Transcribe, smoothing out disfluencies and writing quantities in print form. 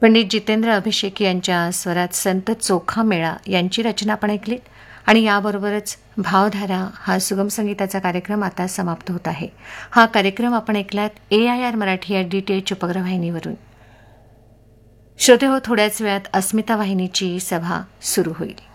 पंडित जितेंद्र अभिषेक यांच्या स्वरात संत चोखा मेळा यांची रचना आपण ऐकलीत. आणि याबरोबरच भावधारा हा सुगम संगीताचा कार्यक्रम आता समाप्त होत आहे. हा कार्यक्रम आपण ऐकलात AIR मराठी या DTH उपग्रहवाहिनीवरून. श्रोते हो, थोड्याच वेळात अस्मिता वाहिनीची सभा सुरू होईल.